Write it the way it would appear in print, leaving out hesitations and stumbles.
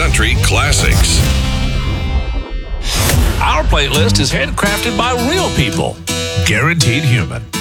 country classics. Our playlist is handcrafted by real people. Guaranteed Human.